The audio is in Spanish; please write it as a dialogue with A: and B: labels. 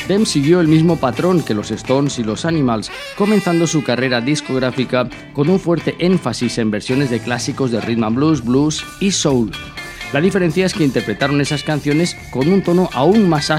A: Them siguió el mismo patrón que los Stones y los Animals, comenzando su carrera discográfica con un fuerte énfasis en versiones de clásicos de rhythm and blues, blues y soul. La diferencia es que interpretaron esas canciones con un tono aún más